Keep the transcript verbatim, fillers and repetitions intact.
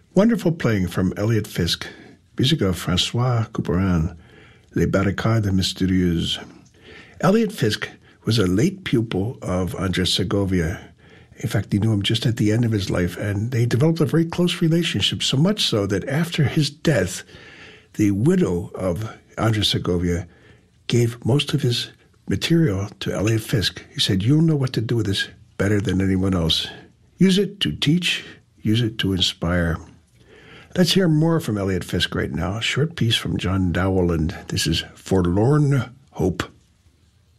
Wonderful playing from Elliott Fisk. Music of François Couperin, Les Barricades Mystérieuses. Elliott Fisk was a late pupil of Andres Segovia. In fact, he knew him just at the end of his life, and they developed a very close relationship, so much so that after his death, the widow of Andres Segovia gave most of his material to Elliott Fisk. He said, "You'll know what to do with this better than anyone else. Use it to teach, use it to inspire." Let's hear more from Elliott Fisk right now. A short piece from John Dowell, and this is Forlorn Hope.